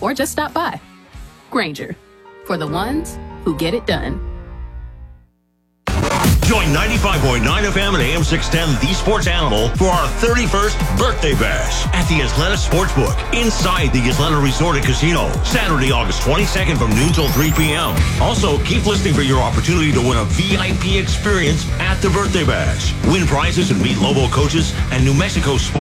or just stop by. Grainger, for the ones who get it done. Join 95.9 FM and AM 610 The Sports Animal for our 31st birthday bash at the Atlanta Sportsbook inside the Atlanta Resort and Casino, Saturday, August 22nd from noon till 3 p.m. Also, keep listening for your opportunity to win a VIP experience at the birthday bash. Win prizes and meet Lobo coaches and New Mexico sports.